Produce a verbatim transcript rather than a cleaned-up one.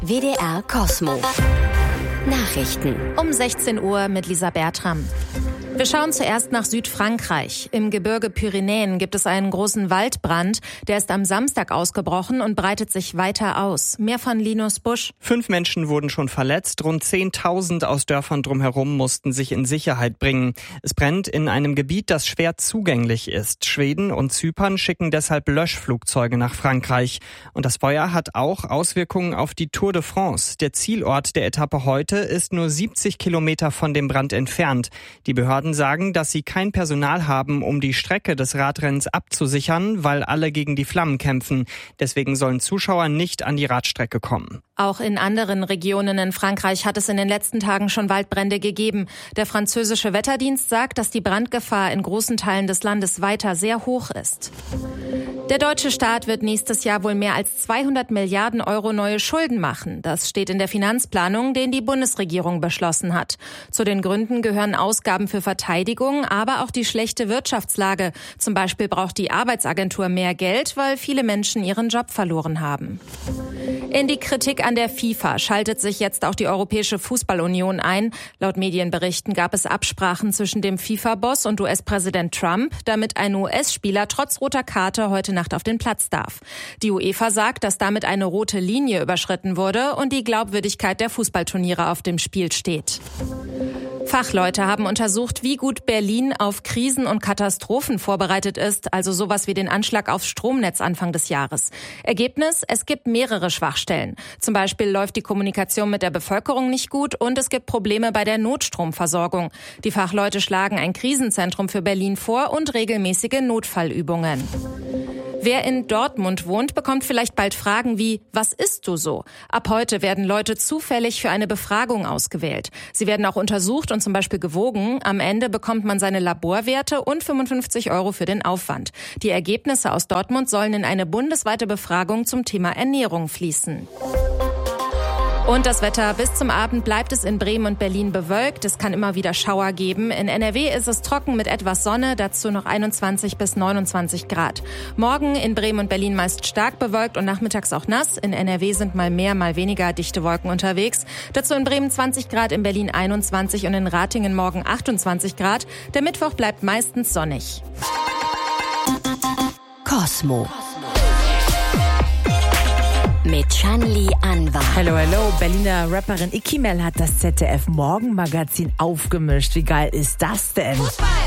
W D R Kosmo. Nachrichten. Um sechzehn Uhr mit Lisa Bertram. Wir schauen zuerst nach Südfrankreich. Im Gebirge Pyrenäen gibt es einen großen Waldbrand. Der ist am Samstag ausgebrochen und breitet sich weiter aus. Mehr von Linus Busch. Fünf Menschen wurden schon verletzt. Rund zehntausend aus Dörfern drumherum mussten sich in Sicherheit bringen. Es brennt in einem Gebiet, das schwer zugänglich ist. Schweden und Zypern schicken deshalb Löschflugzeuge nach Frankreich. Und das Feuer hat auch Auswirkungen auf die Tour de France. Der Zielort der Etappe heute ist nur siebzig Kilometer von dem Brand entfernt. Die Behörden sagen, dass sie kein Personal haben, um die Strecke des Radrennens abzusichern, weil alle gegen die Flammen kämpfen. Deswegen sollen Zuschauer nicht an die Radstrecke kommen. Auch in anderen Regionen in Frankreich hat es in den letzten Tagen schon Waldbrände gegeben. Der französische Wetterdienst sagt, dass die Brandgefahr in großen Teilen des Landes weiter sehr hoch ist. Der deutsche Staat wird nächstes Jahr wohl mehr als zweihundert Milliarden Euro neue Schulden machen. Das steht in der Finanzplanung, den die Bundesregierung beschlossen hat. Zu den Gründen gehören Ausgaben für Verteidigung, aber auch die schlechte Wirtschaftslage. Zum Beispiel braucht die Arbeitsagentur mehr Geld, weil viele Menschen ihren Job verloren haben. In die Kritik an der FIFA schaltet sich jetzt auch die Europäische Fußballunion ein. Laut Medienberichten gab es Absprachen zwischen dem FIFA-Boss und U S-Präsident Trump, damit ein U S-Spieler trotz roter Karte heute Nacht auf den Platz darf. Die UEFA sagt, dass damit eine rote Linie überschritten wurde und die Glaubwürdigkeit der Fußballturniere auf dem Spiel steht. Fachleute haben untersucht, wie gut Berlin auf Krisen und Katastrophen vorbereitet ist, also sowas wie den Anschlag aufs Stromnetz Anfang des Jahres. Ergebnis: Es gibt mehrere Schwachstellen. Zum Beispiel läuft die Kommunikation mit der Bevölkerung nicht gut und es gibt Probleme bei der Notstromversorgung. Die Fachleute schlagen ein Krisenzentrum für Berlin vor und regelmäßige Notfallübungen. Wer in Dortmund wohnt, bekommt vielleicht bald Fragen wie: Was isst du so? Ab heute werden Leute zufällig für eine Befragung ausgewählt. Sie werden auch untersucht und zum Beispiel gewogen. Am Ende bekommt man seine Laborwerte und fünfundfünfzig Euro für den Aufwand. Die Ergebnisse aus Dortmund sollen in eine bundesweite Befragung zum Thema Ernährung fließen. Und das Wetter: Bis zum Abend bleibt es in Bremen und Berlin bewölkt. Es kann immer wieder Schauer geben. In N R W ist es trocken mit etwas Sonne, dazu noch einundzwanzig bis neunundzwanzig Grad. Morgen in Bremen und Berlin meist stark bewölkt und nachmittags auch nass. In N R W sind mal mehr, mal weniger dichte Wolken unterwegs. Dazu in Bremen zwanzig Grad, in Berlin einundzwanzig und in Ratingen morgen achtundzwanzig Grad. Der Mittwoch bleibt meistens sonnig. Kosmo. Mit Shanli Anwar. Hallo, hallo. Berliner Rapperin Ikimel hat das Z D F Morgenmagazin aufgemischt. Wie geil ist das denn? Fußball!